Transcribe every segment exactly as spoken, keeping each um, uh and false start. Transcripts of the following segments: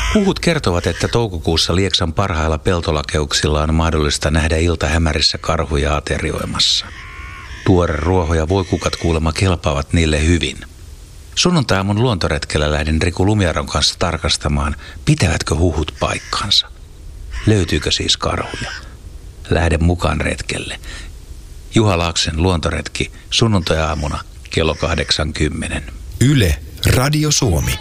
Huhut kertovat, että toukokuussa Lieksan parhailla peltolakeuksilla on mahdollista nähdä iltahämärissä karhuja aterioimassa. Tuore ruoho ja voikukat kuulemma kelpaavat niille hyvin. Sunnuntai-aamun luontoretkellä lähdin Riku Lumiaron kanssa tarkastamaan, pitävätkö huhut paikkansa. Löytyykö siis karhuja? Lähden mukaan retkelle. Juha Laaksen luontoretki sunnuntai-aamuna kello kahdeksankymmentä. Yle, Radio Suomi.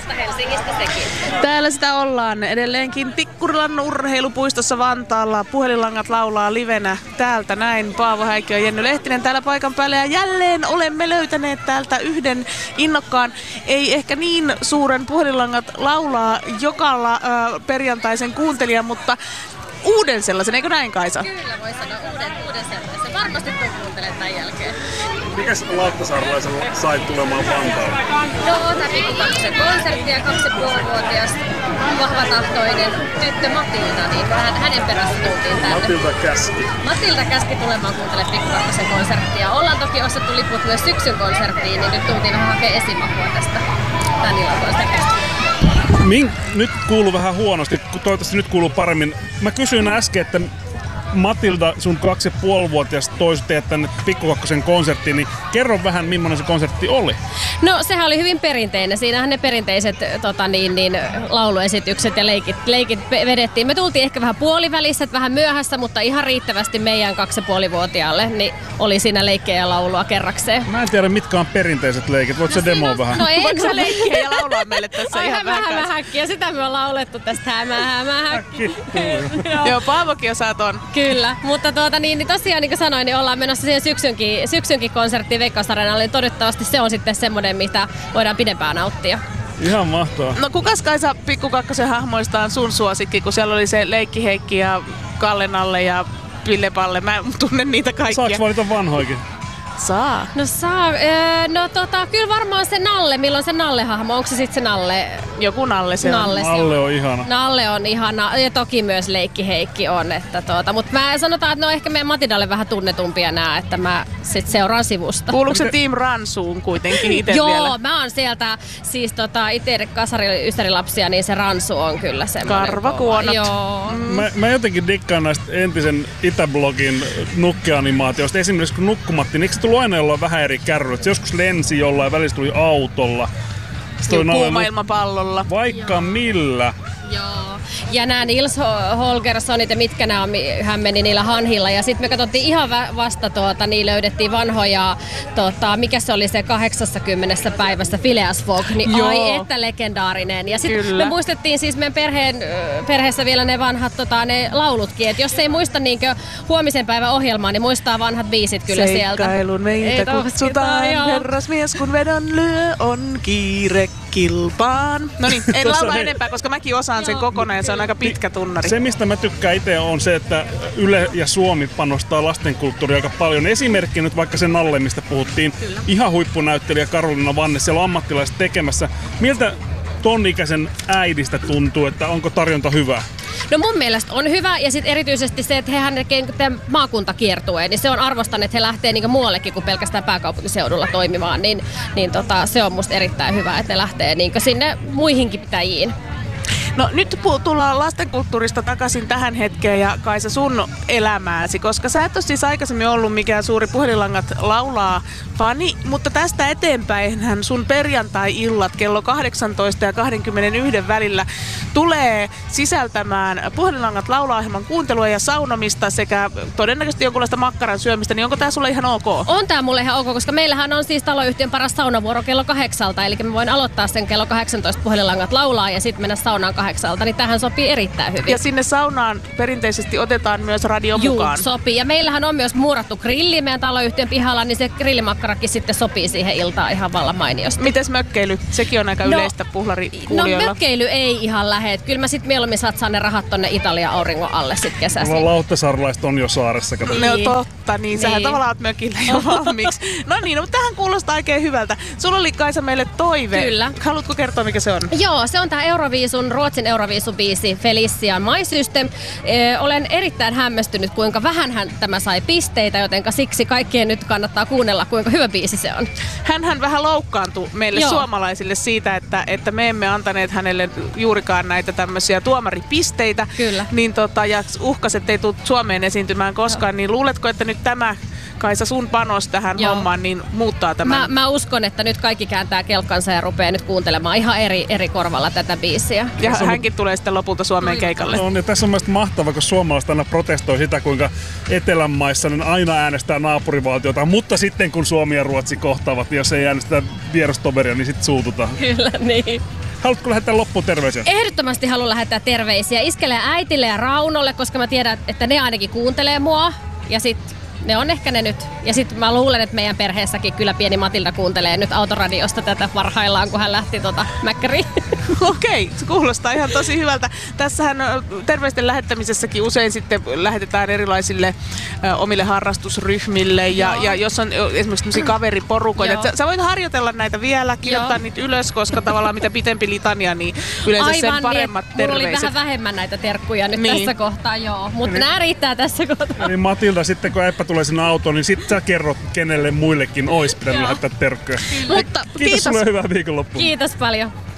Täällä sitä ollaan edelleenkin Tikkurilan urheilupuistossa Vantaalla. Puhelinlangat laulaa livenä täältä näin. Paavo Häikki ja Jenny Lehtinen täällä paikan päällä. Ja jälleen olemme löytäneet täältä yhden innokkaan, ei ehkä niin suuren puhelinlangat laulaa jokalla äh, perjantaisen kuuntelijan, mutta uuden sellaisen, eikö näin Kaisa? Kyllä voi sanoa uuden, uuden sellaisen. Varmasti tuon kuuntelen tämän jälkeen. Mikäs Lauttasaarelaisella sait tulemaan Vantaalle? No, tämä Pikku Kakkosen konsertti ja kaksi ja puolivuotias vahvatahtoinen tyttö Matilda, niin hän, hänen perässä tultiin tänne. Matilda käski. Matilda käski tulemaan kuuntelemaan Pikku Kakkosen konserttia. Ollaan toki ostettu liput myös syksyn konserttiin, niin nyt tultiin vähän hakemaan esimakua tästä tän illan konsertista. Min, nyt kuuluu vähän huonosti, toivottavasti nyt kuuluu paremmin. Mä kysyin äsken, että Matilda, sun kaksi ja puolivuotias toiset teet tänne Pikku Kakkosen konserttiin, niin kerro vähän, millainen se konsertti oli. No, sehän oli hyvin perinteinen. Siinähän ne perinteiset tota, niin, niin, lauluesitykset ja leikit, leikit vedettiin. Me tultiin ehkä vähän puolivälissä, vähän myöhässä, mutta ihan riittävästi meidän kaksi ja puolivuotiaalle niin oli siinä leikkejä ja laulua kerrakseen. Mä en tiedä, mitkä on perinteiset leikit. Voitko no, sä demoa vähän? No ei. Voitko sä leikkiä ja laulaa meille tässä oh, ihan hämä, vähän? hämä, häkki. Ja sitä me on laulettu tästä hämä, hämä, häkki. Joo, Paavokin osaa ton. Kyllä, mutta tuota, niin, niin tosiaan niin kuin sanoin, niin ollaan menossa siihen syksynkin, syksynkin konserttiin Veikkausareenalle. Toivottavasti se on sitten semmoinen, mitä voidaan pidempään nauttia. Ihan mahtavaa. No kukas Kaisa Pikku Kakkosen hahmoista on sun suosikki, kun siellä oli se Leikki Heikki ja Kalle Nalle ja Ville Palle. Mä tunnen niitä kaikkia. Saaks valita vanhoikin? Saa. No saa. Öö, no tota, kyllä varmaan se Nalle. Milloin se Nalle-hahmo? Onko se sitten se Nalle? Joku Nalle se Nalle on. se Nalle on ihana. Nalle on ihana. Ja toki myös Leikki Heikki on. Että tuota, mutta mä sanotaan, että ne on ehkä meidän Matildalle vähän tunnetumpia nää, että mä sit seuraan sivusta. Kuuluuko se Team Ransuun kuitenkin itse Joo, vielä? Joo, mä oon sieltä siis tota, itse kasari ystärilapsia, niin se Ransu on kyllä semmoinen. Karvakuonot. Joo. Mm. Mä, mä jotenkin dikkaan näistä entisen Itäblogin nukkeanimaatioista. Esimerkiksi kun Nukkumatti, niin eikö se tullut aina jollain vähän eri kärryllä? Se joskus lensi jollain, välissä tuli autolla. Kuuma ilmapallolla. Vaikka Joo. millä. Joo. Ja nämä Nils Holgerssonit ja mitkä nämä on, hän meni niillä hanhilla. Ja sitten me katsottiin ihan vasta, tuota, niin löydettiin vanhoja, tota, mikä se oli se kahdeksankymmentä päivässä Phileas Fogg, niin Joo. ai että legendaarinen. Ja sitten me muistettiin siis meidän perheen, perheessä vielä ne vanhat tota, ne laulutkin, että jos ei muista niinkö huomisen päivän ohjelmaa, niin muistaa vanhat biisit kyllä sieltä. Seikkailun meitä kutsutaan, herrasmies kun vedon lyö on kiire kilpaan. No niin, en laula enempää, koska mäkin osaan sen kokonaan ja se on aika pitkä tunnari. Se, mistä mä tykkään itse, on se, että Yle ja Suomi panostaa lastenkulttuuria aika paljon. Esimerkki nyt vaikka se Nalle, mistä puhuttiin. Kyllä. Ihan huippunäyttelijä Karoliina Vanne, siellä on ammattilaiset tekemässä. Miltä ton ikäisen äidistä tuntuu, että onko tarjonta hyvä? No mun mielestä on hyvä ja sitten erityisesti se, että hehän tekee maakuntakiertueen, niin se on arvostan, että he lähtee niinku muuallekin kuin pelkästään pääkaupunkiseudulla toimimaan, niin, niin tota, se on musta erittäin hyvä, että ne lähtee niinku sinne muihinkin pitäjiin. No nyt tullaan lastenkulttuurista takaisin tähän hetkeen ja Kaisa sun elämääsi, koska sä et ole siis aikaisemmin ollut mikään suuri puhelinlangat laulaa fani, mutta tästä eteenpäinhän sun perjantai-illat kello kahdeksantoista ja kaksikymmentäyksi välillä tulee sisältämään puhelinlangat laulaa-ohjelman kuuntelua ja saunomista sekä todennäköisesti jonkunlaista makkaran syömistä, niin onko tää sulle ihan ok? On tää mulle ihan ok, koska meillähän on siis taloyhtiön paras saunavuoro kello kahdeksalta, eli mä voin aloittaa sen kello kahdeksantoista puhelinlangat laulaa ja sitten mennä saunaan kahdeksalta, niin tähän sopii erittäin hyvin. Ja sinne saunaan perinteisesti otetaan myös radio Juu, mukaan. sopii. Ja meillähän on myös muurattu grilli meidän taloyhtiön pihalla, niin se grillimakkarakin sitten sopii siihen iltaan ihan vallan mainiosti. Mites mökkeily? Sekin on aika no, yleistä puhlarikuulijoilla. No mökkeily ei ihan lähe. Kyllä mä sitten mieluummin satsaan ne rahat tonne Italian auringon alle sit kesäisin. No, lauttasaarelaiset on jo saaressa. Kato. Ne on totta. vuotta, niin sähän Niin. tavallaan oot mökillä jo valmiiksi. No niin, no, mutta tähän kuulostaa oikein hyvältä. Sulla oli Kaisa meille toive. Kyllä. Haluatko kertoa, mikä se on? Joo, se on tää Euroviisun, Ruotsin Euroviisu-biisi Felicia My System. Ee, olen erittäin hämmästynyt, kuinka vähänhän tämä sai pisteitä, jotenka siksi kaikkien nyt kannattaa kuunnella, kuinka hyvä biisi se on. Hänhän vähän loukkaantui meille Joo. suomalaisille siitä, että, että me emme antaneet hänelle juurikaan näitä tämmöisiä tuomaripisteitä. Kyllä. Niin tota, ja uhkas, ettei tule Suomeen esiintymään koskaan. Joo. Niin luuletko, että nyt tämä, Kaisa, sun panos tähän Joo. hommaan, niin muuttaa tämän? Mä, mä uskon, että nyt kaikki kääntää kelkkansa ja rupeaa nyt kuuntelemaan ihan eri, eri korvalla tätä biisiä. Ja hänkin tulee sitten lopulta Suomeen keikalle. On, ja tässä on mielestäni mahtavaa, kun suomalaiset aina protestoi sitä, kuinka Etelän maissa niin aina äänestää naapurivaltiota, mutta sitten kun Suomi ja Ruotsi kohtaavat, niin jos ei äänestetä vierastoveria, niin sitten suututaan. Kyllä, niin. Haluatko lähettää loppuun terveisiä? Ehdottomasti haluan lähettää terveisiä Iskelle ja äitille ja Raunolle, koska mä tiedän, että ne ainakin kuuntelee mua. Ja sit ne on ehkä ne nyt. Ja sit mä luulen, että meidän perheessäkin kyllä pieni Matilda kuuntelee nyt autoradiosta tätä parhaillaan, kun hän lähti tota Mäkkäriin. Okei, se kuulostaa ihan tosi hyvältä. Tässähän terveisten lähettämisessäkin usein sitten lähetetään erilaisille ö, omille harrastusryhmille ja, ja jos on esimerkiksi tämmöisiä kaveriporukoita. Sä, sä voit harjoitella näitä vielä, kirjoittaa Joo. niitä ylös, koska tavallaan mitä pitempi litania, niin yleensä Aivan, sen paremmat niin, terveiset. mulla oli vähän vähemmän näitä terkkuja nyt niin. tässä kohtaa, joo. Mutta Eli- nämä riittää tässä kohtaa. Eli Matilda, sitten kun äppä tulee sinne autoon, niin sitten sä kerrot, kenelle muillekin olisi pitänyt Joo. lähettää terkkuja. Mutta Kiitos kiitos. sulle ja hyvää viikonloppua. Kiitos paljon.